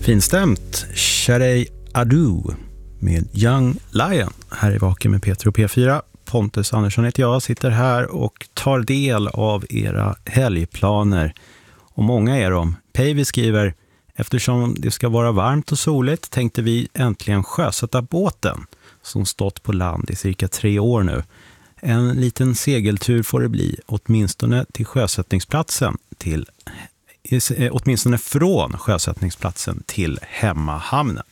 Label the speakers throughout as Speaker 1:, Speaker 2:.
Speaker 1: Finstämt, Sharei Adu med Young Lion. Här är Vaken med Peter och P4. Pontus Andersson heter jag, sitter här och tar del av era helgplaner. Och många är de. Päivi skriver: eftersom det ska vara varmt och soligt tänkte vi äntligen sjösätta båten som stått på land i cirka 3 år nu. En liten segeltur får det bli, åtminstone till sjösättningsplatsen åtminstone från sjösättningsplatsen till hemmahamnen.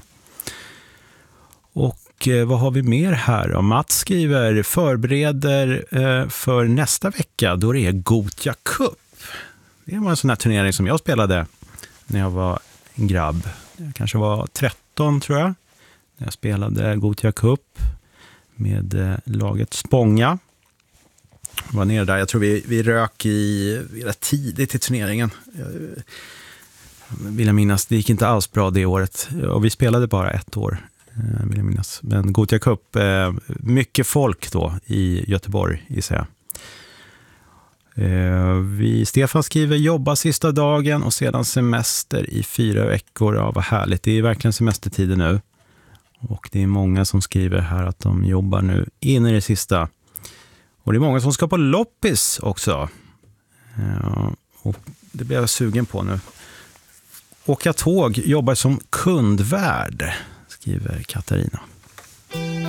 Speaker 1: Och vad har vi mer här? Mats skriver: förbereder för nästa vecka då det är Gothia Cup. Det var en sån här turnering som jag spelade när jag var en grabb. Jag kanske var 13 tror jag. När jag spelade Gothia Cup med laget Spånga. Jag var nere där. Jag tror vi rök rätt tidigt i turneringen. Jag vill minnas, det gick inte alls bra det året. Och vi spelade bara 1 år, vill jag minnas. Men Gothia Cup, mycket folk då i Göteborg, gissar jag. Stefan skriver: jobba sista dagen och sedan semester i 4 veckor. Ja, vad härligt. Det är verkligen semestertider nu. Och det är många som skriver här att de jobbar nu in i det sista. Och det är många som ska på loppis också. Och det blir jag sugen på nu. Åka tåg, jobbar som kundvärd, skriver Katarina.